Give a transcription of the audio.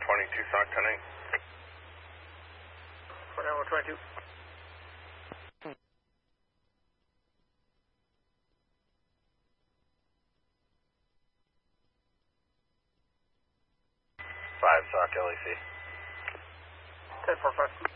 22 Sock 10-8. Fort Alamo 22. 5 Sock LEC. 10-4-5.